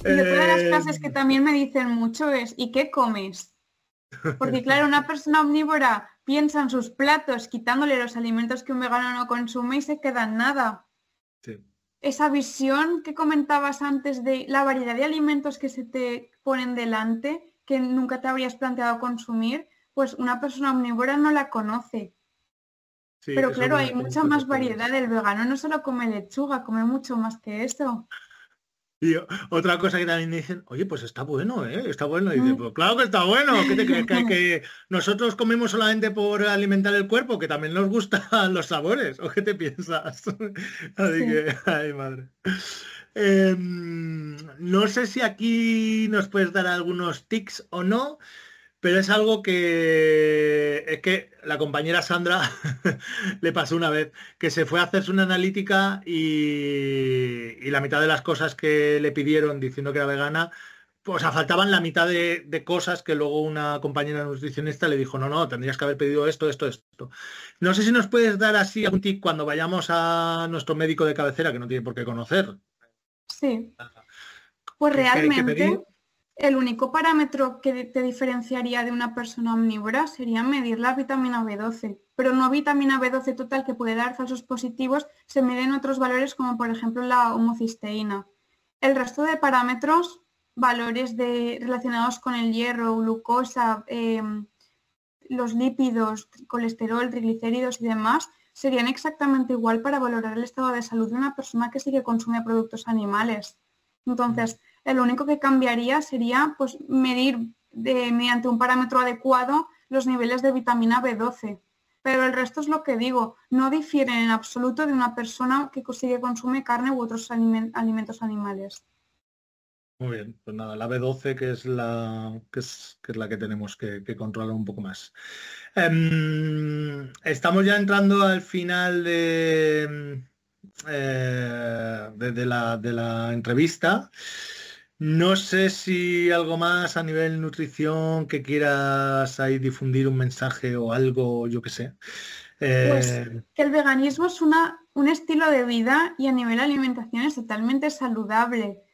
Y otra de las Eh, frases que también me dicen mucho es ¿y qué comes? Porque claro, una persona omnívora piensa en sus platos quitándole los alimentos que un vegano no consume y se queda en nada. sí. Esa visión que comentabas antes de la variedad de alimentos que se te ponen delante, que nunca te habrías planteado consumir, pues una persona omnívora no la conoce. Sí, Pero eso es claro, verdad, hay tiene mucha muchos más variedad. factores. El vegano no solo come lechuga, come mucho más que eso. Y otra cosa que también dicen, oye, pues está bueno, ¿eh? Está bueno. Y dice, Mm. pues claro que está bueno. ¿Qué te crees? Que hay que nosotros comemos solamente por alimentar el cuerpo, que también nos gustan los sabores. ¿O qué te piensas? Así Sí. que, ay, madre. No sé si aquí nos puedes dar algunos tics o no. Pero es algo que es que la compañera Sandra le pasó una vez que se fue a hacerse una analítica y la mitad de las cosas que le pidieron diciendo que era vegana, pues o sea, faltaban la mitad de cosas que luego una compañera nutricionista le dijo, no, no, tendrías que haber pedido esto, esto, esto. No sé si nos puedes dar así algún tip cuando vayamos a nuestro médico de cabecera, que no tiene por qué conocer, Sí, pues qué hay que realmente pedir. el único parámetro que te diferenciaría de una persona omnívora sería medir la vitamina B12, pero no vitamina B12 total que puede dar falsos positivos, se miden otros valores como por ejemplo la homocisteína. El resto de parámetros, valores relacionados con el hierro, glucosa, los lípidos, colesterol, triglicéridos y demás, serían exactamente igual para valorar el estado de salud de una persona que sí que consume productos animales. Entonces, el único que cambiaría sería pues, medir mediante un parámetro adecuado los niveles de vitamina B12. Pero el resto es lo que digo, no difieren en absoluto de una persona que sí que consume carne u otros alimentos animales. Muy bien, pues nada, la B12 que es que es la que tenemos que controlar un poco más. Estamos ya entrando al final de la entrevista. No sé si algo más a nivel nutrición que quieras ahí difundir un mensaje o algo, yo qué sé. Pues Eh, que el veganismo es un estilo de vida y a nivel alimentación es totalmente saludable.